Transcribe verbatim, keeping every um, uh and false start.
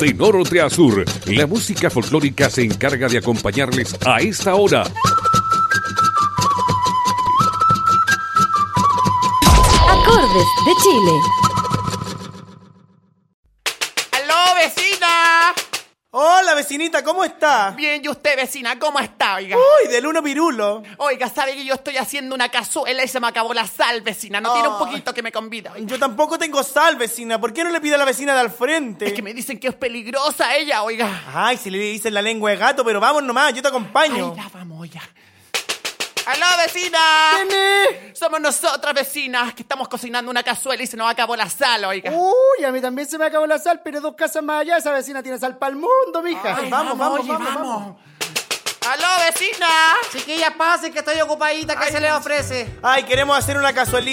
de norte a sur, la música folclórica se encarga de acompañarles a esta hora. Acordes de Chile. ¡Aló, vecina! Hola, vecinita, ¿cómo está? Bien, ¿y usted, vecina? ¿Cómo está, oiga? Uy, del uno pirulo. Oiga, ¿sabe que yo estoy haciendo una cazuela y se me acabó la sal, vecina? ¿No Oh. tiene un poquito que me convida, oiga? Yo tampoco tengo sal, vecina. ¿Por qué no le pide a la vecina de al frente? Es que me dicen que es peligrosa ella, oiga. Ay, si le dicen la lengua de gato, pero vamos nomás, yo te acompaño. Ay, ya vamos, oiga. ¡Aló, vecina! ¿Quién es? Somos nosotras, vecinas, que estamos cocinando una cazuela y se nos acabó la sal, oiga. Uy, a mí también se me acabó la sal, pero dos casas más allá esa vecina tiene sal para el mundo, mija. Ay, vamos, vamos, oye, vamos, vamos. ¡Aló, vecina! Chiquilla, pase que estoy ocupadita, ¿qué Ay, se le ofrece? Ay, queremos hacer una cazuelita.